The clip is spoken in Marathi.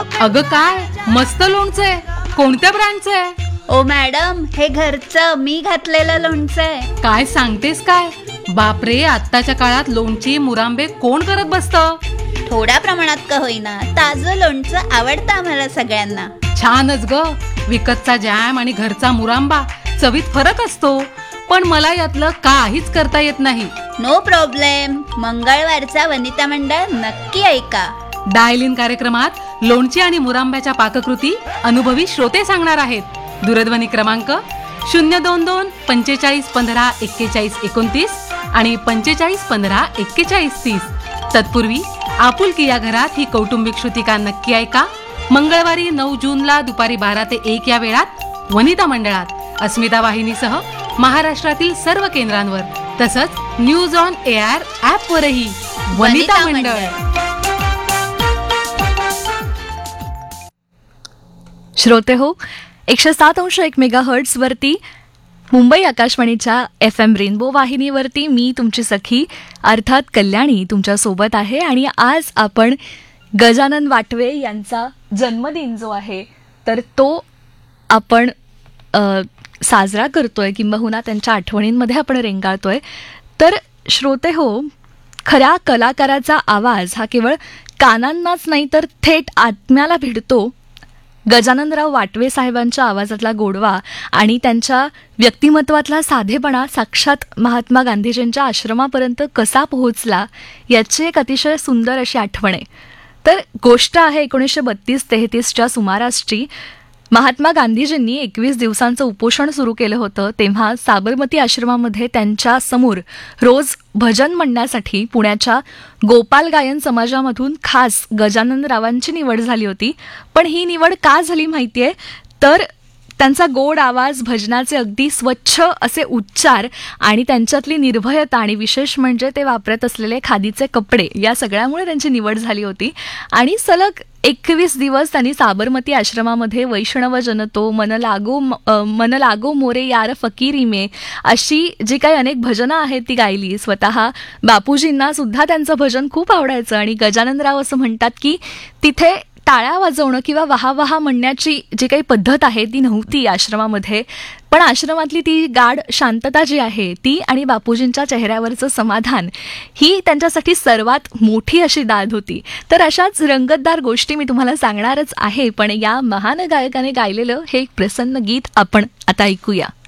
अगं काय मस्त लोणचं आहे. कोणत्या ब्रँडचं आहे? ओ मॅडम, हे घरचं मी घातलेलं लोणचं आहे. काय सांगतेस काय? बापरे, आत्ताच्या काळात लोणची मुरांबे कोण करत बसतं? थोड्या प्रमाणात का होईना ताजं लोणचं आवडतं आम्हाला सगळ्यांना. छानच ग. विकतचा जॅम आणि घरचा मुरांबा चवीत फरक असतो, पण मला यातलं काहीच करता येत नाही. No problem. मंगळवारचा वनिता मंडळ नक्की ऐका. डायल इन कार्यक्रमात लोणची आणि मुरांब्याच्या पाककृती अनुभवी श्रोते सांगणार आहेत. दूरध्वनी क्रमांक 022 45 15 41 29 आणि 45 15 41 30. तत्पूर्वी आपुलकी या घरात ही कौटुंबिक श्रुतिका नक्की ऐका. मंगळवारी 9 जूनला दुपारी 12 ते 1 या वेळात वनिता मंडळात अस्मिता वाहिनीसह महाराष्ट्रातील सर्व केंद्रांवर, तसंच न्यूज ऑन एआर ऍप वरही वनिता मंडळ. श्रोते हो, 107.1 मेगाहर्ट्झ वरती मुंबई आकाशवाणीच्या FM रेनबो वाहिनीवरती मी तुमची सखी अर्थात कल्याणी तुमच्या सोबत आहे. आणि आज आपण गजानन वाटवे यांचा जन्मदिन जो आहे तर तो आपण साजरा करतोय, किंबहुना त्यांच्या आठवणींमध्ये आपण रेंगाळतोय. तर श्रोते हो, खऱ्या कलाकाराचा आवाज हा केवळ कानांनाच नाही तर थेट आत्म्याला भिडतो. गजाननराव वाटवे साहेबांच्या आवाजातला गोडवा आणि त्यांच्या व्यक्तिमत्वातला साधेपणा साक्षात महात्मा गांधीजींच्या आश्रमापर्यंत कसा पोहोचला याची एक अतिशय सुंदर अशी आठवण आहे. तर गोष्ट आहे 1932-33च्या सुमारासची. महात्मा गांधीजींनी 21 दिवसांचं उपोषण सुरू केलं होतं. तेव्हा साबरमती आश्रमामध्ये त्यांच्या समोर रोज भजन म्हणण्यासाठी पुण्याच्या गोपाल गायन समाजामधून खास गजाननरावांची निवड झाली होती. पण ही निवड का झाली माहितीये? तर त्यांचा गोड आवाज, भजनाचे अगदी स्वच्छ असे उच्चार आणि त्यांच्यातली निर्भयता आणि विशेष म्हणजे ते वापरत असलेले खादीचे कपडे, या सगळ्यामुळे त्यांची निवड झाली होती. आणि सलग 21 दिवस त्यांनी साबरमती आश्रमामध्ये वैष्णव जनतो, मन लागो मोरे यार फकीरी मे अशी जी काही अनेक भजनं आहेत ती गायली. स्वतः बापूजींना सुद्धा त्यांचं भजन खूप आवडायचं. आणि गजाननराव असं म्हणतात की तिथे टाळ्या वाजवणं किंवा वाहा म्हणण्याची जी काही पद्धत आहे ती नव्हती आश्रमामध्ये, पण आश्रमातली ती गाढ शांतता जी आहे ती आणि बापूजींच्या चेहऱ्यावरचं समाधान ही त्यांच्यासाठी सर्वात मोठी अशी दाद होती. तर अशाच रंगतदार गोष्टी मी तुम्हाला सांगणारच आहे, पण या महान गायकाने गायलेलं हे एक प्रसन्न गीत आपण आता ऐकूया.